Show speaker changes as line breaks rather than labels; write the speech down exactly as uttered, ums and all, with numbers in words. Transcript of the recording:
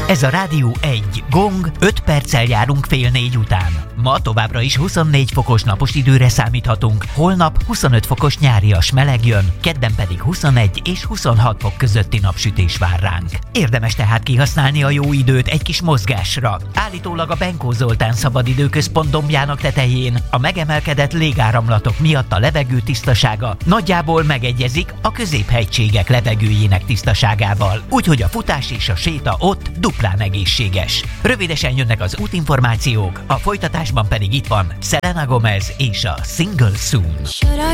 Ez a Rádió egy Gong, öt perccel járunk fél négy után. Ma továbbra is huszonnégy fokos napos időre számíthatunk, holnap huszonöt fokos nyárias meleg jön, kedden pedig huszonegy és huszonhat fok közötti napsütés vár ránk. Érdemes tehát kihasználni a jó időt egy kis mozgásra. Állítólag a Benkó Zoltán Szabadidőközpont dombjának tetején a megemelkedett légáramlatok miatt a levegő tisztasága nagyjából megegyezik a középhegységek levegőjének tisztaságával, úgyhogy a futás és a séta ott duplán egészséges. Rövidesen jönnek az útinformációk, a folytatásban pedig itt van Selena Gomez és a Single Soon.